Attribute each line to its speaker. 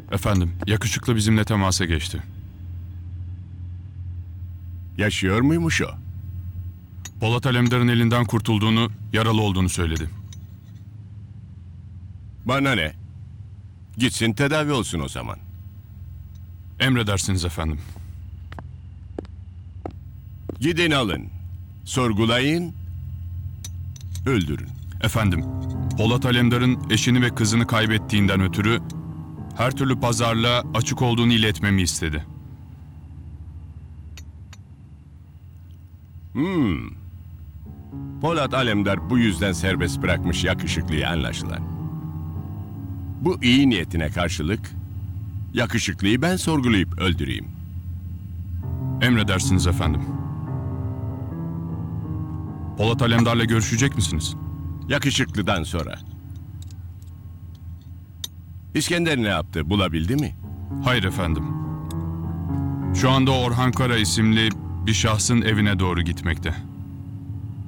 Speaker 1: Efendim, yakışıklı bizimle temasa geçti.
Speaker 2: Yaşıyor muymuş o?
Speaker 1: Polat Alemdar'ın elinden kurtulduğunu, yaralı olduğunu söyledi.
Speaker 2: Bana ne? Gitsin tedavi olsun o zaman.
Speaker 1: Emredersiniz efendim.
Speaker 2: Gidin alın. Sorgulayın. Öldürün.
Speaker 1: Efendim, Polat Alemdar'ın eşini ve kızını kaybettiğinden ötürü her türlü pazarlığa açık olduğunu iletmemi istedi.
Speaker 2: Polat Alemdar bu yüzden serbest bırakmış yakışıklıyı anlaşılan. Bu iyi niyetine karşılık yakışıklıyı ben sorgulayıp öldüreyim.
Speaker 1: Emredersiniz efendim. Polat Alemdar'la görüşecek misiniz?
Speaker 2: Yakışıklıdan sonra. İskender ne yaptı? Bulabildi mi?
Speaker 1: Hayır efendim. Şu anda Orhan Kara isimli bir şahsın evine doğru gitmekte.